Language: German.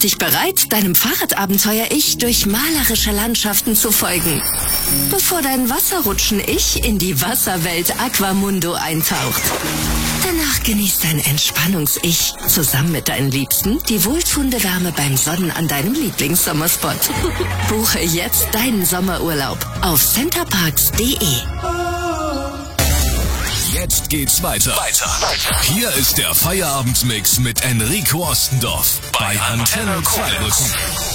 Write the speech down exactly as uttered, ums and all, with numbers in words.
dich bereit, deinem Fahrradabenteuer-Ich durch malerische Landschaften zu folgen, bevor dein Wasserrutschen-Ich in die Wasserwelt Aquamundo eintaucht. Danach genießt dein Entspannungs-Ich zusammen mit deinen Liebsten die wohltuende Wärme beim Sonnen an deinem Lieblingssommerspot. Buche jetzt deinen Sommerurlaub auf centerparks punkt de. Jetzt geht's weiter. weiter. Hier ist der Feierabendmix mit Enrico Ostendorf bei Antenne Zweibrücken.